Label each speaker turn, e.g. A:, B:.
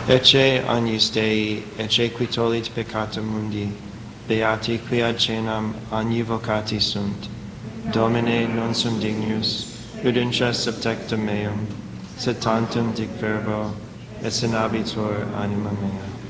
A: Ecce agnis Dei, ecce qui tollit peccata mundi, beati qui ad cenam agni vocati sunt. Domine, non sum dignus, udentia subtectum meum, sed tantum dic verbo, et sinabitur anima mea.